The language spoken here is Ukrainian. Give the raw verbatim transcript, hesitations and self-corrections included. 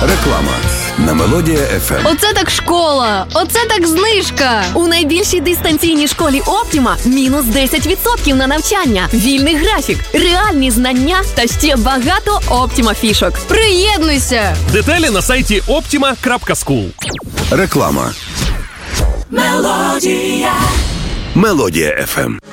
Реклама на Мелодія еф ем. Оце так школа! Оце так знижка! У найбільшій дистанційній школі Оптіма мінус десять відсотків на навчання, вільний графік, реальні знання та ще багато Оптіма фішок. Приєднуйся! Деталі на сайті optima крапка скул. Реклама. Мелодія. Мелодія еф ем.